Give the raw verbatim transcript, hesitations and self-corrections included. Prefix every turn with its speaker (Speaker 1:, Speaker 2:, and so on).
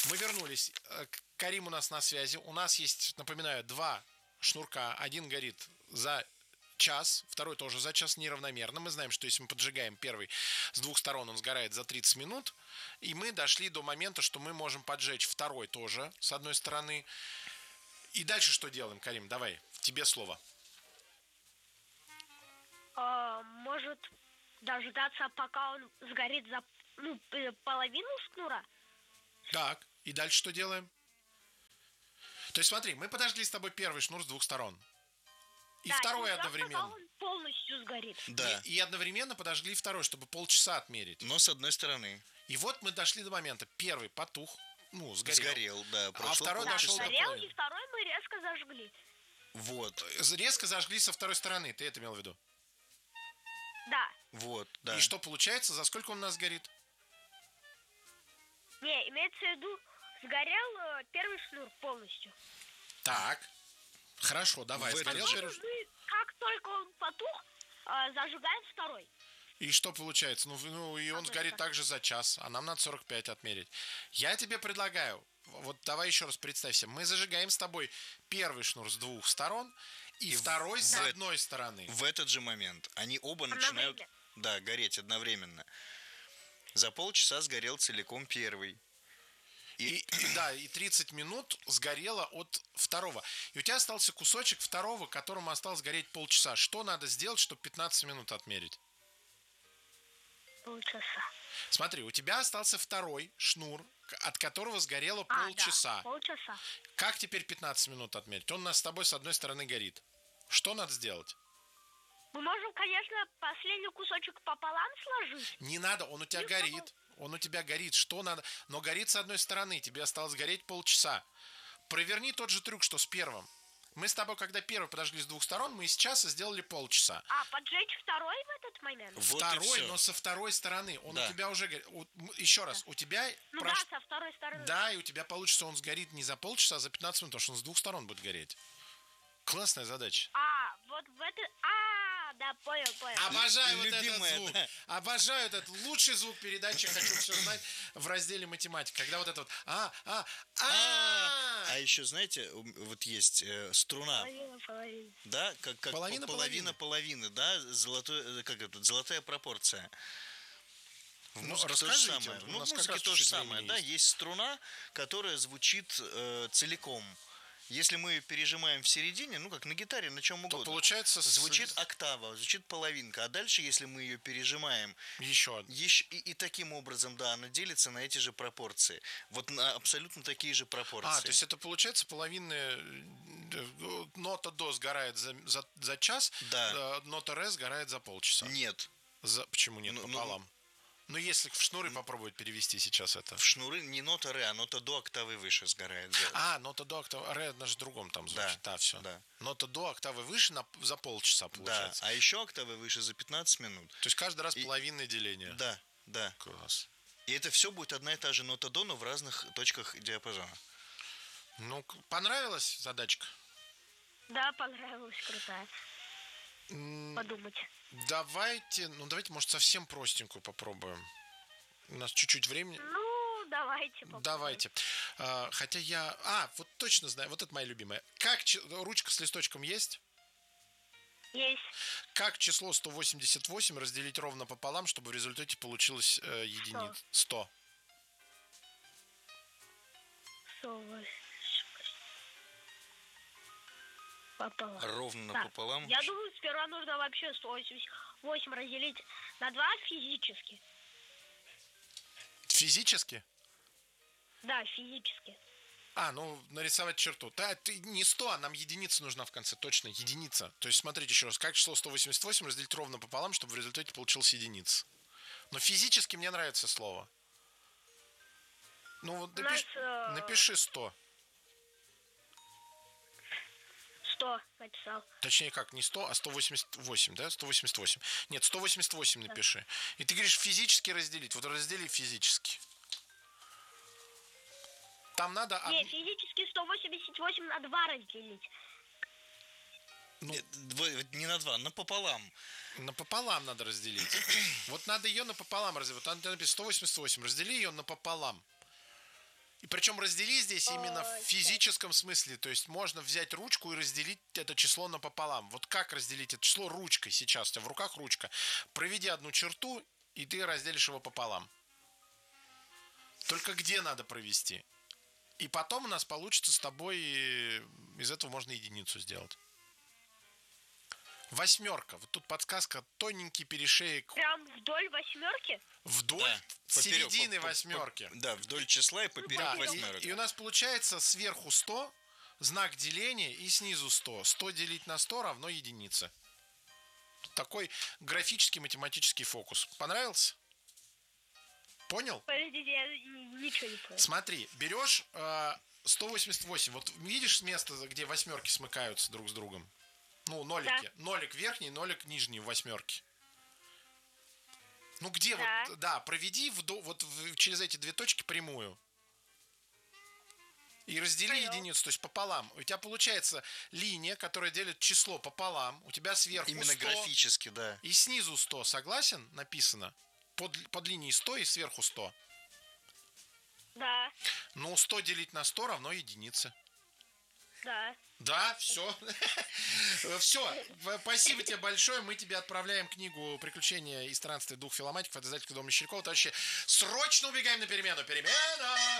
Speaker 1: Мы вернулись. Э, К- Карим у нас на связи. У нас есть, напоминаю, два шнурка. Один горит за час, второй тоже за час неравномерно. Мы знаем, что если мы поджигаем первый с двух сторон, он сгорает за тридцать минут. И мы дошли до момента, что мы можем поджечь второй тоже с одной стороны. И дальше что делаем, Карим? Давай, тебе слово.
Speaker 2: А, может дождаться, пока он сгорит за ну, п- половину шнура?
Speaker 1: Так, и дальше что делаем? То есть смотри, мы подожгли с тобой первый шнур с двух сторон. И
Speaker 2: Да,
Speaker 1: второй
Speaker 2: дождаться,
Speaker 1: одновременно.
Speaker 2: пока он полностью сгорит.
Speaker 3: Да,
Speaker 1: И, и одновременно подожгли второй, чтобы полчаса отмерить.
Speaker 3: но с одной стороны.
Speaker 1: И вот мы дошли до момента. Первый потух, ну, сгорел.
Speaker 3: Сгорел, да. Прошло
Speaker 1: второй
Speaker 2: Да,
Speaker 1: дошел
Speaker 3: полчаса.
Speaker 1: до
Speaker 2: сгорел,
Speaker 1: половины.
Speaker 2: и второй мы резко зажгли.
Speaker 3: Вот,
Speaker 1: Резко зажгли со второй стороны, ты это имел в виду?
Speaker 2: Да.
Speaker 3: вот, да.
Speaker 1: И что получается? За сколько он у нас горит?
Speaker 2: Не, имеется в виду, сгорел э, первый шнур полностью.
Speaker 1: Так, хорошо, давай.
Speaker 3: В
Speaker 1: Сгорел
Speaker 3: этом-
Speaker 1: первый-
Speaker 2: Мы, как только он потух, э, зажигаем второй.
Speaker 1: И что получается? Ну, ну и он
Speaker 2: Одной
Speaker 1: сгорит
Speaker 2: стороны.
Speaker 1: также за час, а нам надо сорок пять отмерить. Я тебе предлагаю, вот давай еще раз представься, мы зажигаем с тобой первый шнур с двух сторон и,
Speaker 3: И
Speaker 1: второй с
Speaker 3: в э-
Speaker 1: одной стороны.
Speaker 3: В этот же момент они оба начинают,
Speaker 2: Одновременно.
Speaker 3: да, гореть одновременно. За полчаса сгорел целиком первый.
Speaker 1: И, и да, и тридцать минут сгорело от второго. И у тебя остался кусочек второго, которому осталось гореть полчаса. Что надо сделать, чтобы пятнадцать минут отмерить?
Speaker 2: Полчаса.
Speaker 1: Смотри, у тебя остался второй шнур, к- от которого сгорело
Speaker 2: А,
Speaker 1: полчаса.
Speaker 2: да, полчаса.
Speaker 1: Как теперь пятнадцать минут отмерить? Он у нас с тобой с одной стороны горит. Что надо сделать?
Speaker 2: Мы можем, конечно, последний кусочек пополам сложить.
Speaker 1: Не надо, он у тебя
Speaker 2: Не
Speaker 1: горит. Он у тебя горит. Что надо? Но горит с одной стороны. Тебе осталось гореть полчаса. Проверни тот же трюк, что с первым. Мы с тобой, когда первый подожгли с двух сторон, мы из часа сделали полчаса.
Speaker 2: А поджечь второй в этот момент?
Speaker 3: Вот и
Speaker 1: Второй,
Speaker 3: всё.
Speaker 1: но со второй стороны. Он
Speaker 3: Да.
Speaker 1: у тебя уже горит. У- м- Еще раз, у тебя...
Speaker 2: Ну
Speaker 1: прош-
Speaker 2: да, со второй стороны.
Speaker 1: Да, и у тебя получится, он сгорит не за полчаса, а за пятнадцать минут, потому что он с двух сторон будет гореть. Классная задача.
Speaker 2: А, вот в это... А, да, понял, понял.
Speaker 1: Обожаю вот
Speaker 3: Любимая,
Speaker 1: этот звук.
Speaker 3: да.
Speaker 1: Обожаю этот лучший звук передачи «Хочу все знать» в разделе математика. Когда вот это вот а, а,
Speaker 3: А
Speaker 1: а,
Speaker 3: еще, знаете, у- вот есть э, струна,
Speaker 2: Половина, половина.
Speaker 3: да, как, как
Speaker 1: Половина
Speaker 3: по- половина половины, да, золотой, э, как это, золотая пропорция. В
Speaker 1: Ну,
Speaker 3: музыке то же
Speaker 1: рассказывайте,
Speaker 3: самое.
Speaker 1: у
Speaker 3: Ну, в
Speaker 1: нас как
Speaker 3: музыке
Speaker 1: раз
Speaker 3: то же
Speaker 1: чуть-чуть
Speaker 3: самое,
Speaker 1: времени
Speaker 3: да,
Speaker 1: есть.
Speaker 3: есть струна, которая звучит э, целиком. Если мы ее пережимаем в середине, ну, как на гитаре, на чем
Speaker 1: то
Speaker 3: угодно,
Speaker 1: получается с-
Speaker 3: звучит октава, звучит половинка. А дальше, если мы ее пережимаем,
Speaker 1: еще одно.
Speaker 3: еще, и, и таким образом, да, она делится на эти же пропорции. Вот на абсолютно такие же пропорции.
Speaker 1: А, то есть это получается половинная э, нота до сгорает за, за, за час,
Speaker 3: Да.
Speaker 1: э, нота ре сгорает за полчаса.
Speaker 3: Нет.
Speaker 1: За, почему нет,
Speaker 3: Ну, ну,
Speaker 1: пополам? Ну, если в шнуры попробовать перевести сейчас это.
Speaker 3: В шнуры не нота ре, а нота до октавы выше сгорает. Да.
Speaker 1: А, нота до октавы, ре на же другом там звучит. Да, все.
Speaker 3: да.
Speaker 1: Нота до октавы выше на, за полчаса
Speaker 3: Да,
Speaker 1: получается.
Speaker 3: а еще октавы выше за пятнадцать минут.
Speaker 1: То есть каждый раз
Speaker 3: И-
Speaker 1: половинное деление.
Speaker 3: Да, да.
Speaker 1: Класс.
Speaker 3: И это все будет одна и та же нота до, но в разных точках диапазона.
Speaker 1: Ну, к- понравилась задачка?
Speaker 2: Да, понравилось, крутая. Подумать.
Speaker 1: Давайте, ну давайте, может, совсем простенькую попробуем. У нас чуть-чуть времени.
Speaker 2: Ну, давайте попробуем.
Speaker 1: Давайте. А, хотя я... А, вот точно знаю, вот это моя любимая. Как чи- ручка с листочком есть?
Speaker 2: Есть.
Speaker 1: Как число сто восемьдесят восемь разделить ровно пополам, чтобы в результате получилось э, единиц? сто.
Speaker 2: Совы. Пополам.
Speaker 3: Ровно
Speaker 2: Так,
Speaker 3: напополам.
Speaker 2: Я думаю, сперва нужно вообще сто восемьдесят восемь разделить на два физически.
Speaker 1: Физически?
Speaker 2: Да, физически.
Speaker 1: А, ну, нарисовать черту. Да, ты не сто, а нам единица нужна в конце. Точно, единица. То есть, смотрите еще раз. Как число сто восемьдесят восемь разделить ровно пополам, чтобы в результате получилась единица? Но физически мне нравится слово. Ну, вот
Speaker 2: У нас,
Speaker 1: напиши,
Speaker 2: э,
Speaker 1: напиши сто.
Speaker 2: сто написал.
Speaker 1: Точнее, как, не сто, а сто восемьдесят восемь, да? сто восемьдесят восемь. Нет, сто восемьдесят восемь напиши. И ты говоришь физически разделить. Вот раздели физически. Там надо... од-
Speaker 2: Не, физически сто восемьдесят восемь на два разделить.
Speaker 3: Нет, дво- не на два, напополам.
Speaker 1: Напополам надо разделить. Вот надо ее напополам разделить. Вот надо написать сто восемьдесят восемь. Раздели ее напополам. И причем раздели здесь именно в
Speaker 2: Ой,
Speaker 1: физическом смысле. То есть можно взять ручку и разделить это число напополам. Вот как разделить это число ручкой сейчас? У тебя в руках ручка. Проведи одну черту, и ты разделишь его пополам. Только где надо провести? И потом у нас получится с тобой... Из этого можно единицу сделать. Восьмерка. Вот тут подсказка. Тоненький перешеек
Speaker 2: Прям вдоль восьмерки?
Speaker 1: вдоль
Speaker 3: Да, поперек,
Speaker 1: середины
Speaker 3: по- по-
Speaker 1: восьмерки.
Speaker 3: по- Да, вдоль числа и поперек
Speaker 1: Да,
Speaker 3: восьмерок.
Speaker 1: и, и у нас получается сверху сто, знак деления, и снизу сто. сто делить на сто равно единице. Такой графический математический фокус. Понравился? Понял?
Speaker 2: Подождите, я н- ничего не понял.
Speaker 1: Смотри, берешь э, сто восемьдесят восемь. Вот видишь место, где восьмерки смыкаются друг с другом? Ну, нолики.
Speaker 2: Да.
Speaker 1: Нолик верхний, нолик нижний в восьмерке. Ну, где
Speaker 2: Да.
Speaker 1: вот, да, проведи вдо- вот в- через эти две точки прямую. И раздели
Speaker 2: Понял.
Speaker 1: единицу, то есть пополам. У тебя получается линия, которая делит число пополам. У тебя сверху
Speaker 3: Именно
Speaker 1: сто,
Speaker 3: графически, да.
Speaker 1: и снизу сто. Согласен? Написано. Под, под линией сто и сверху сто.
Speaker 2: Да,
Speaker 1: Ну, сто делить на сто равно единице.
Speaker 2: да.
Speaker 1: Да, все. Все. Спасибо тебе большое. Мы тебе отправляем книгу «Приключения и странствия двух филоматиков» от издательского дома Мещерякова. Товарищи, срочно убегаем на перемену. Перемена!